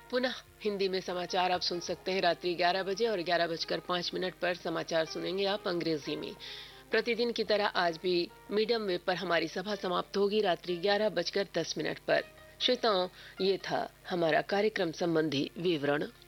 पुनः हिंदी में समाचार आप सुन सकते हैं रात्रि 11 बजे और 11:05 पर समाचार सुनेंगे आप अंग्रेजी में। प्रतिदिन की तरह आज भी मीडियम वेव पर हमारी सभा समाप्त होगी रात्रि 11:10 पर। श्रोताओं, ये था हमारा कार्यक्रम संबंधी विवरण।